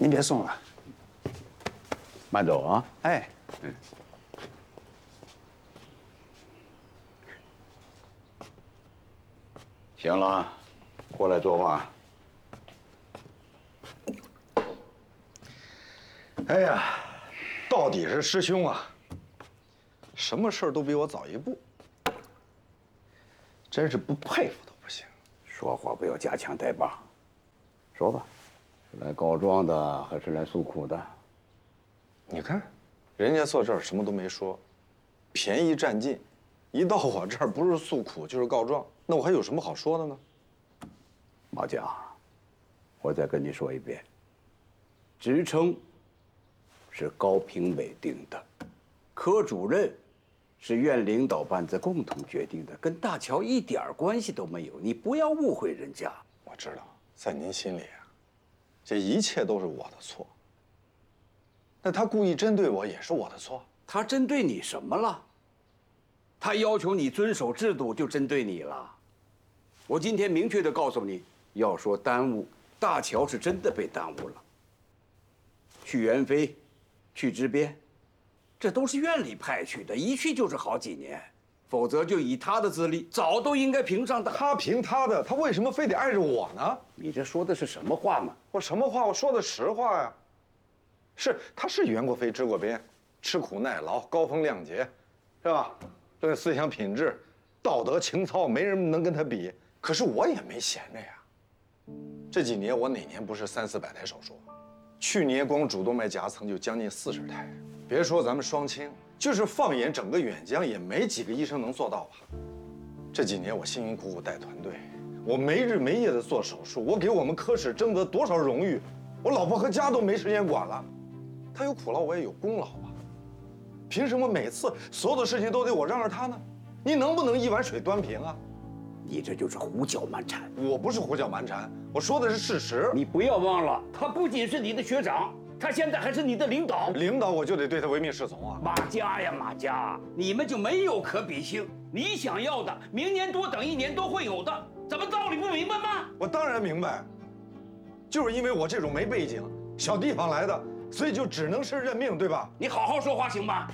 你别送了， 慢走啊。 哎。 行了，过来作画。 哎呀，到底是师兄啊，什么事儿都比我早一步，真是不佩服都不行。 说话不要夹枪带棒，说吧，是来告状的还是来诉苦的？ 你看，人家坐这儿什么都没说，便宜占尽，一到我这儿不是诉苦就是告状，那我还有什么好说的呢？ 马家，我再跟你说一遍，职称是高评委定的，科主任是院领导班子共同决定的，跟大乔一点关系都没有，你不要误会人家。 我知道，在您心里啊，这一切都是我的错。那他故意针对我也是我的错。 他针对你什么了？他要求你遵守制度，就针对你了。我今天明确的告诉你，要说耽误，大乔是真的被耽误了。去元飞，去支边，这都是院里派去的，一去就是好几年，否则就以他的资历，早都应该评上的。 他评他的，他为什么非得碍着我呢？ 你这说的是什么话呢？ 我什么话？我说的实话呀。他是袁国飞支过边，吃苦耐劳，高风亮节，是吧？这个思想品质、道德情操，没人能跟他比。可是我也没闲着呀。这几年我哪年不是300-400台手术？去年光主动脉夹层就将近40台。别说咱们双清，就是放眼整个远江，也没几个医生能做到吧？这几年我辛辛苦苦带团队，我没日没夜的做手术，我给我们科室争得多少荣誉，我老婆和家都没时间管了。他有苦劳，我也有功劳啊。凭什么每次所有的事情都得我让着他呢？你能不能一碗水端平啊？ 你这就是胡搅蛮缠。 我不是胡搅蛮缠，我说的是事实。 你不要忘了，他不仅是你的学长，他现在还是你的领导。 领导我就得对他唯命是从啊。 马家呀，马家，你们就没有可比性。你想要的，明年多等1年都会有的，怎么道理不明白吗？ 我当然明白，就是因为我这种没背景、小地方来的，所以就只能是认命，对吧？ 你好好说话行吗？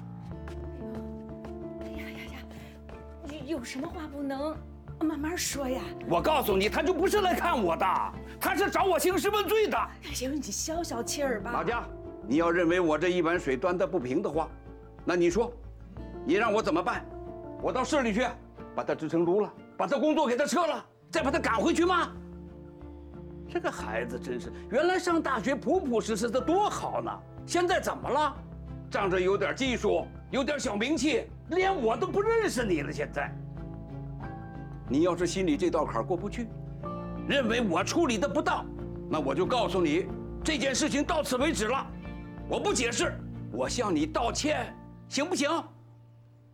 有什么话不能慢慢说呀？ 我告诉你，他就不是来看我的，他是找我兴师问罪的。 哎呦，你消消气儿吧。 马家，你要认为我这一碗水端得不平的话，那你说，你让我怎么办？我到市里去，把他支成撸了，把他工作给他撤了，再把他赶回去吗？这个孩子真是，原来上大学朴朴实实的多好呢，现在怎么了？仗着有点技术，有点小名气，连我都不认识你了。现在，你要是心里这道坎过不去，认为我处理的不当，那我就告诉你，这件事情到此为止了，我不解释，我向你道歉，行不行？